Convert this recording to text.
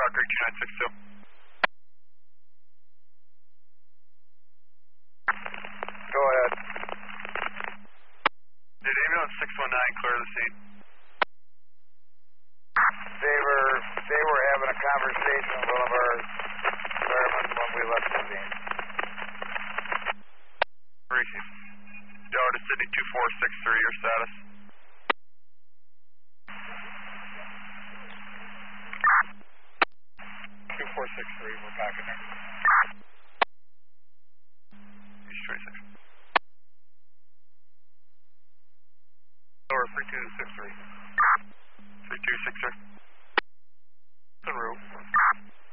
Creek 2962. Go ahead. Did ambulance 619 clear the scene? They were having a conversation with one of our firemen when we left the scene. Receive. Delta Sydney 2463, your status? We're back in there. East 26. Or 3263. 3263.